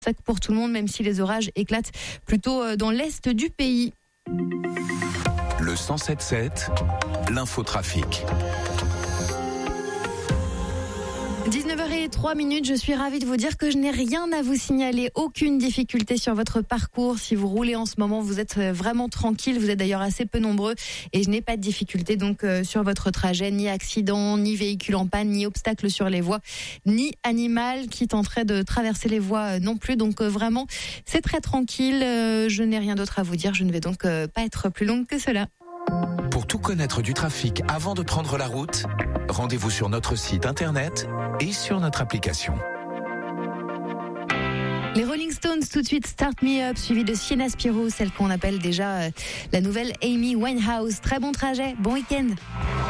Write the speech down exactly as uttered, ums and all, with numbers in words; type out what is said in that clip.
sec pour tout le monde, même si les orages éclatent plutôt dans l'est du pays. Le cent sept sept, l'infotrafic. dix-neuf heures zéro trois, je suis ravie de vous dire que je n'ai rien à vous signaler, aucune difficulté sur votre parcours. Si vous roulez en ce moment, vous êtes vraiment tranquille, vous êtes d'ailleurs assez peu nombreux et je n'ai pas de difficulté donc euh, sur votre trajet, ni accident, ni véhicule en panne, ni obstacle sur les voies, ni animal qui tenterait de traverser les voies euh, non plus. Donc euh, vraiment, c'est très tranquille, euh, je n'ai rien d'autre à vous dire, je ne vais donc euh, pas être plus longue que cela. Pour tout connaître du trafic avant de prendre la route, rendez-vous sur notre site internet et sur notre application. Les Rolling Stones, tout de suite, Start Me Up, suivi de Sienna Spiro, celle qu'on appelle déjà euh, la nouvelle Amy Winehouse. Très bon trajet, bon week-end.